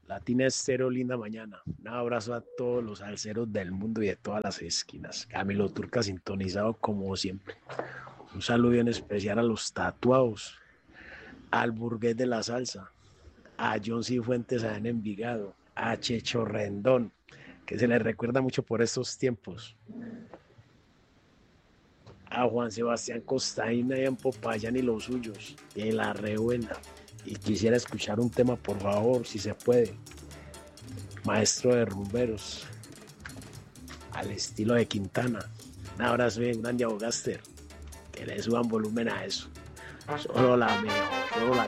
Latina Estéreo, linda mañana. Un abrazo a todos los salseros del mundo y de todas las esquinas. Camilo Turca sintonizado como siempre. Un saludo en especial a los tatuados, al burgués de la salsa, a John Cifuentes allá en Envigado, a Checho Rendón, que se le recuerda mucho por estos tiempos, a Juan Sebastián Costaína y en Popayán y los suyos, y en La Rebuena. Y quisiera escuchar un tema, por favor, si se puede. Maestro de rumberos, al estilo de Quintana. Un abrazo bien grande a Bogaster. Que le suban volumen a eso. Solo la mejor, solo la